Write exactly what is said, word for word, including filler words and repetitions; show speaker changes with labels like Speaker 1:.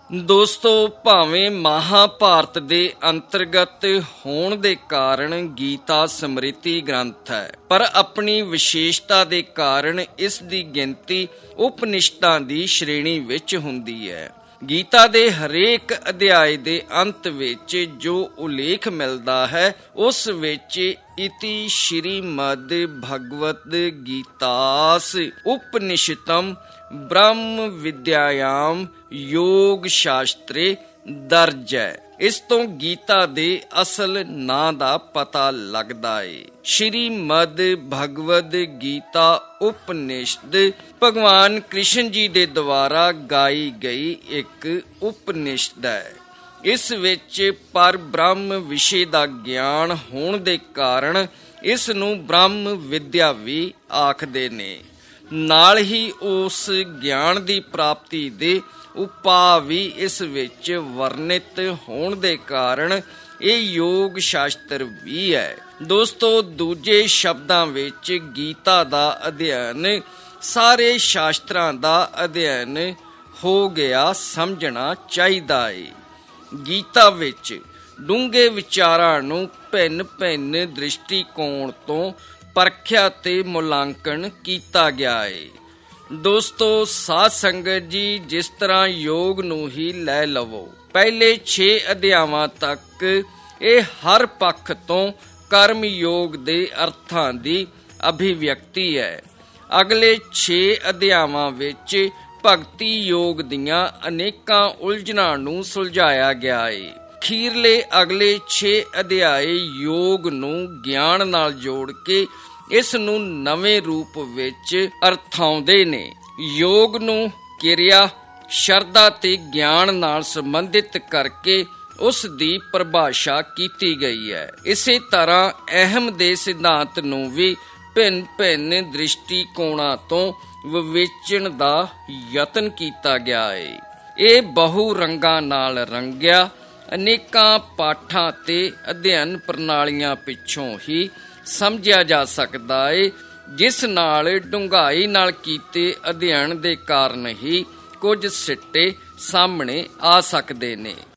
Speaker 1: ਦੋਸਤੋ, ਭਾਵੇਂ ਮਹਾਭਾਰਤ ਦੇ ਅੰਤਰਗਤ ਹੋਣ ਦੇ ਕਾਰਨ ਗੀਤਾ ਸਮ੍ਰਿਤੀ ਗ੍ਰੰਥ ਹੈ, ਪਰ ਆਪਣੀ ਵਿਸ਼ੇਸ਼ਤਾ ਦੇ ਕਾਰਨ ਇਸ ਦੀ ਗਿਣਤੀ ਉਪਨਿਸ਼ਦਾਂ ਦੀ ਸ਼੍ਰੇਣੀ ਵਿੱਚ ਹੁੰਦੀ ਹੈ। ਗੀਤਾ ਦੇ ਹਰੇਕ ਅਧਿਆਇ ਦੇ ਅੰਤ ਵਿੱਚ ਜੋ ਉਲੇਖ ਮਿਲਦਾ ਹੈ, ਉਸ ਵਿੱਚ ਇਤੀ ਸ਼੍ਰੀਮਦ ਭਗਵਦ ਗੀਤਾਸ ਉਪਨਿਸ਼ਦਮ ਬ੍ਰਹਮ ਵਿਦਿਆਯਾਮ ਯੋਗ ਸ਼ਾਸਤਰੇ ਦਰਜ ਹੈ। ਇਸ ਤੋਂ ਗੀਤਾ ਦੇ ਅਸਲ ਨਾਂ ਦਾ ਪਤਾ ਲੱਗਦਾ ਏ। ਸ਼੍ਰੀਮਦ ਭਗਵਦ ਗੀਤਾ ਉਪਨਿਸ਼ਦ ਭਗਵਾਨ ਕ੍ਰਿਸ਼ਨ ਜੀ ਦੇ ਦੁਆਰਾ ਗਾਈ ਗਈ ਇੱਕ ਉਪਨਿਸ਼ਦ ਹੈ। ਇਸ ਵਿੱਚ ਪਰ ਬ੍ਰਹਮ ਵਿਸ਼ੇ ਦਾ ਗਿਆਨ ਹੋਣ ਦੇ ਕਾਰਨ ਇਸ ਨੂੰ ਬ੍ਰਹਮ ਵਿਦਿਆ ਵੀ ਆਖਦੇ ਨੇ। ਨਾਲ ਹੀ ਉਸ ਗਿਆਨ ਦੀ ਪ੍ਰਾਪਤੀ ਦੇ ਉਪਾਅ ਵੀ ਇਸ ਵਿੱਚ ਵਰਣਿਤ ਹੋਣ ਦੇ ਕਾਰਨ ਇਹ ਯੋਗ ਸ਼ਾਸਤਰ ਵੀ ਹੈ। ਦੋਸਤੋ, ਦੂਜੇ ਸ਼ਬਦਾਂ ਵਿੱਚ ਗੀਤਾ ਦਾ ਅਧਿਐਨ ਸਾਰੇ ਸ਼ਾਸਤਰਾਂ ਦਾ ਅਧਿਐਨ ਹੋ ਗਿਆ ਸਮਝਣਾ ਚਾਹੀਦਾ ਹੈ। ਗੀਤਾ ਵਿੱਚ ਡੂੰਘੇ ਵਿਚਾਰਾਂ ਨੂੰ ਭਿੰਨ ਭਿੰਨ ਦ੍ਰਿਸ਼ਟੀਕੋਣ ਤੋਂ ਪਰਖਿਆ ਤੇ ਮੁਲਾਂਕਣ ਕੀਤਾ ਗਿਆ ਹੈ। ਦੋਸਤੋ, ਸਾਧ ਸੰਗਤ ਜੀ, ਜਿਸ ਤਰ੍ਹਾਂ ਯੋਗ ਨੂੰ ਹੀ ਲੈ ਲਵੋ, ਪਹਿਲੇ ਛੇ ਅਧਿਆਵਾਂ ਤੱਕ ਇਹ ਹਰ ਪੱਖ ਤੋਂ ਕਰਮ ਯੋਗ ਦੇ ਅਰਥਾਂ ਦੀ ਅਭਿਵਿਅਕਤੀ ਹੈ। ਅਗਲੇ ਛੇ ਅਧਿਆਵਾਂ ਵਿੱਚ ਭਗਤੀ ਯੋਗ ਦੀਆਂ ਅਨੇਕਾਂ ਉਲਝਣਾਂ ਨੂੰ ਸੁਲਝਾਇਆ ਗਿਆ ਹੈ। ਅਖੀਰਲੇ ਅਗਲੇ ਛੇ ਅਧਿਆਏ ਯੋਗ ਨੂੰ ਗਿਆਨ ਨਾਲ ਜੋੜ ਕੇ ਇਸ ਨੂੰ ਨਵੇਂ ਰੂਪ ਵਿੱਚ ਅਰਥਾਉਂਦੇ ਨੇ। ਯੋਗ ਨੂੰ ਕਿਰਿਆ, ਸ਼ਰਧਾ ਤੇ ਗਿਆਨ ਨਾਲ ਸੰਬੰਧਿਤ ਕਰਕੇ ਉਸ ਦੀ ਪਰਿਭਾਸ਼ਾ ਕੀਤੀ ਗਈ ਹੈ। ਇਸੇ ਤਰ੍ਹਾਂ ਅਹਮ ਦੇ ਸਿਧਾਂਤ ਨੂੰ ਵੀ ਭਿੰਨ ਭਿੰਨ ਦ੍ਰਿਸ਼ਟੀਕੋਣਾਂ ਤੋਂ ਵਿਵੇਚਣ ਦਾ ਯਤਨ ਕੀਤਾ ਗਿਆ ਹੈ। ਇਹ ਬਹੁ ਰੰਗਾਂ ਨਾਲ ਰੰਗਿਆ ਅਨੇਕਾਂ ਪਾਠਾਂ ਤੇ ਅਧਿਐਨ ਪ੍ਰਣਾਲੀਆਂ ਪਿੱਛੋਂ ਹੀ ਸਮਝਿਆ ਜਾ ਸਕਦਾ ਹੈ, ਜਿਸ ਨਾਲ ਡੂੰਘਾਈ ਨਾਲ ਕੀਤੇ ਅਧਿਐਨ ਦੇ ਕਾਰਨ ਹੀ ਕੁਝ ਸਿੱਟੇ ਸਾਹਮਣੇ ਆ ਸਕਦੇ ਨੇ।